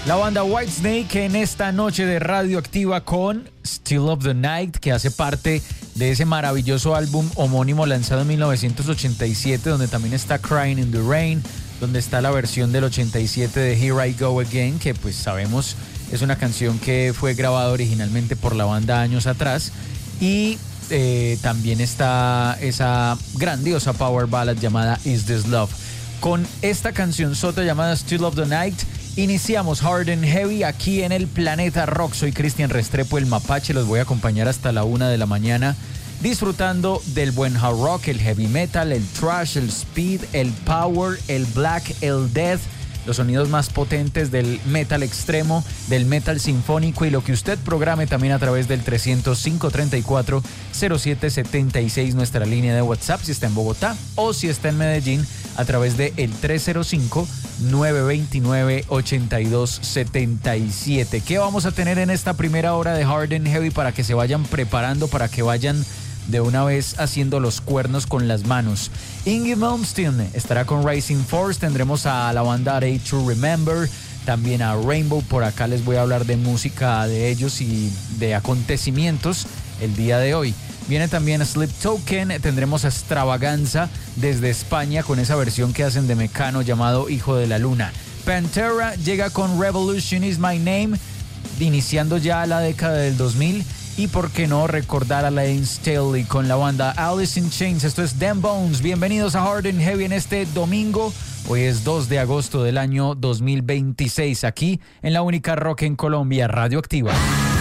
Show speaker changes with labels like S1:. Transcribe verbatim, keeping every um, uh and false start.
S1: La banda Whitesnake en esta noche de Radioactiva con Still of the Night, que hace parte de ese maravilloso álbum homónimo lanzado en mil novecientos ochenta y siete, donde también está Crying in the Rain, donde está la versión del ochenta y siete de Here I Go Again, que pues sabemos es una canción que fue grabada originalmente por la banda años atrás, y eh, también está esa grandiosa power ballad llamada Is This Love. Con esta canción sota llamada Still of the Night iniciamos Hard and Heavy aquí en el Planeta Rock. Soy Cristian Restrepo, el Mapache. Los voy a acompañar hasta la una de la mañana disfrutando del buen hard rock, el heavy metal, el thrash, el speed, el power, el black, el death, los sonidos más potentes del metal extremo, del metal sinfónico, y lo que usted programe también a través del trescientos cinco treinta y cuatro cero siete setenta y seis, nuestra línea de WhatsApp si está en Bogotá, o si está en Medellín a través de el tres cero cinco nueve dos nueve ocho dos siete siete. ¿Qué vamos a tener en esta primera hora de Hard and Heavy para que se vayan preparando, para que vayan de una vez haciendo los cuernos con las manos? Yngwie Malmsteen estará con Rising Force, tendremos a la banda A Day to Remember, también a Rainbow. Por acá les voy a hablar de música de ellos y de acontecimientos el día de hoy. Viene también Sleep Token, tendremos a Extravaganza desde España con esa versión que hacen de Mecano llamado Hijo de la Luna. Pantera llega con Revolution Is My Name, iniciando ya la década del dos mil. Y por qué no recordar a Lane Staley con la banda Alice in Chains. Esto es Them Bones. Bienvenidos a Hard and Heavy en este domingo. Hoy es dos de agosto del año dos mil veintiséis, aquí en la única rock en Colombia, Radioactiva.